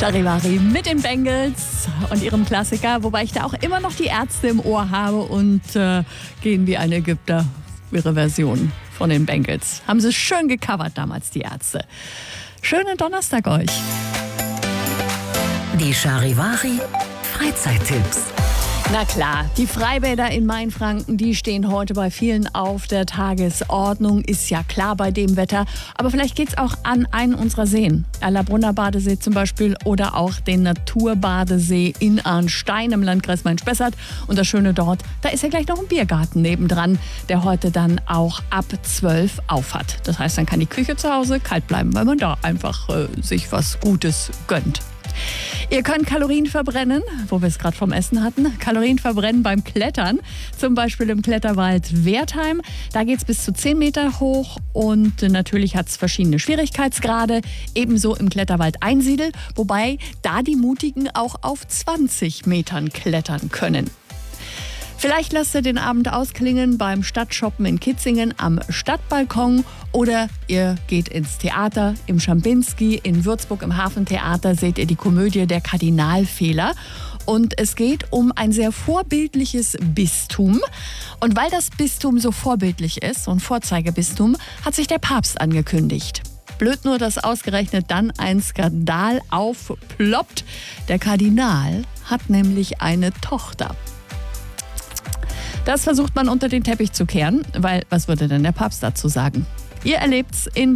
Charivari mit den Bengals und ihrem Klassiker, wobei ich da auch immer noch die Ärzte im Ohr habe und gehen wie ein Ägypter, ihre Version von den Bengals. Haben sie schön gecovert damals, die Ärzte. Schönen Donnerstag euch. Die Charivari Freizeittipps. Na klar, die Freibäder in Mainfranken, die stehen heute bei vielen auf der Tagesordnung. Ist ja klar bei dem Wetter. Aber vielleicht geht's auch an einen unserer Seen. Erlabrunner Badesee zum Beispiel oder auch den Naturbadesee in Arnstein im Landkreis Main-Spessart. Und das Schöne dort, da ist ja gleich noch ein Biergarten nebendran, der heute dann auch ab 12 auf hat. Das heißt, dann kann die Küche zu Hause kalt bleiben, weil man da einfach sich was Gutes gönnt. Ihr könnt Kalorien verbrennen, wo wir es gerade vom Essen hatten. Kalorien verbrennen beim Klettern, zum Beispiel im Kletterwald Wertheim. Da geht es bis zu 10 Meter hoch und natürlich hat es verschiedene Schwierigkeitsgrade. Ebenso im Kletterwald Einsiedel, wobei da die Mutigen auch auf 20 Metern klettern können. Vielleicht lasst ihr den Abend ausklingen beim Stadtshoppen in Kitzingen am Stadtbalkon oder ihr geht ins Theater im Schambinski. In Würzburg im Hafentheater seht ihr die Komödie Der Kardinalfehler. Und es geht um ein sehr vorbildliches Bistum. Und weil das Bistum so vorbildlich ist, so ein Vorzeigebistum, hat sich der Papst angekündigt. Blöd nur, dass ausgerechnet dann ein Skandal aufploppt. Der Kardinal hat nämlich eine Tochter. Das versucht man unter den Teppich zu kehren, weil was würde denn der Papst dazu sagen? Ihr erlebt's in